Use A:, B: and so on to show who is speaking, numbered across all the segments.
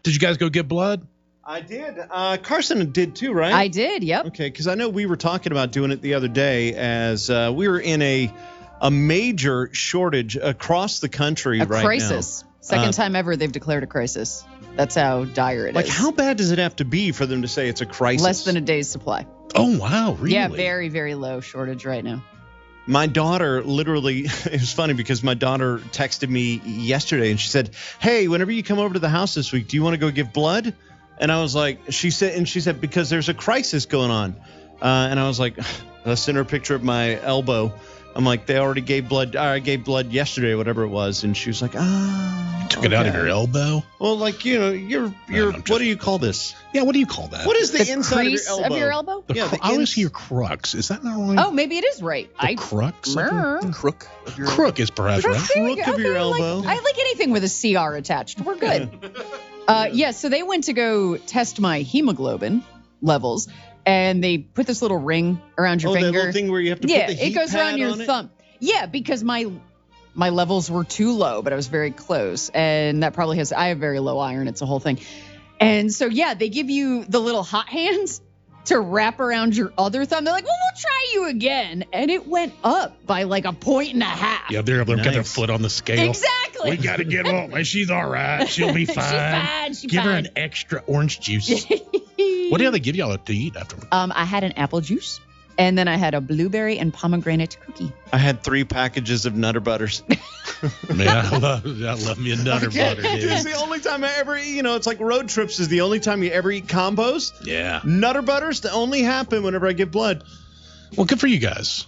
A: Did you guys go get blood?
B: I did. Carson did too, right?
C: I did, yep.
B: Okay, because I know we were talking about doing it the other day as we were in a major shortage across the country right now.
C: A crisis. Second time ever they've declared a crisis. That's how dire it is.
B: Like, how bad does it have to be for them to say it's a crisis?
C: Less than a day's supply.
A: Oh, wow. Really?
C: Yeah, very, very low shortage right now.
B: My daughter literally, it was funny because my daughter texted me yesterday and she said, hey, whenever you come over to the house this week, do you want to go give blood? And I was like, she said, because there's a crisis going on. And I was like, I sent her a picture of my elbow. I'm like, they already gave blood. I gave blood yesterday, whatever it was. And she was like,
A: Took it out of your elbow?
B: Well, like, you're what do you call this?
A: Yeah, what do you call that?
B: What is the inside
C: crease
B: of your elbow?
C: Of your elbow?
A: I always hear crux. Is that not really?
C: Oh, maybe it is right.
A: The crux?
C: The
A: crook of your Crook is perhaps right.
B: Crook of your elbow.
C: I like anything with a CR attached. We're good. So they went to go test my hemoglobin levels, and they put this little ring around your finger.
B: That little thing where you have to put the heat
C: it goes
B: pad
C: around your
B: on
C: thumb. Yeah, because my levels were too low, but I was very close, and that probably I have very low iron. It's a whole thing. And so, yeah, they give you the little hot hands to wrap around your other thumb. They're like, well, we'll try you again. And it went up by like 1.5 points.
A: Yeah, they've got their foot on the scale.
C: Exactly.
A: We got to get her. She's all right. She'll be fine.
C: She's
A: her
C: fine.
A: an extra orange juice. What do they give y'all to eat after?
C: I had an apple juice, and then I had a blueberry and pomegranate cookie.
B: I had 3 packages of Nutter Butters.
A: Man, I love me a Nutter Butter, dude.
B: It's the only time I ever eat. It's like road trips is the only time you ever eat combos.
A: Yeah.
B: Nutter Butters to only happen whenever I give blood.
A: Well, good for you guys.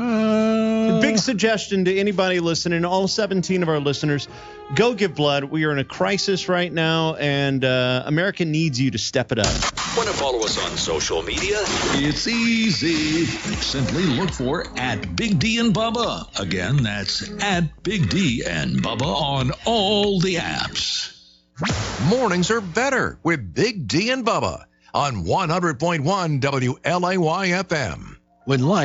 B: Big suggestion to anybody listening, all 17 of our listeners, go give blood. We are in a crisis right now, and America needs you to step it up.
D: Want to follow us on social media? It's easy. Simply look for @Big D and Bubba. Again, that's @Big D and Bubba on all the apps.
E: Mornings are better with Big D and Bubba on 100.1 WLAY FM. When life